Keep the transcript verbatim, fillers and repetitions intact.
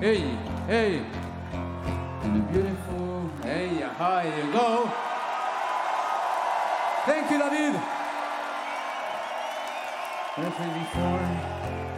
Hey, hey. And the beautiful. Hey, here you go. Thank you, David. As I said before.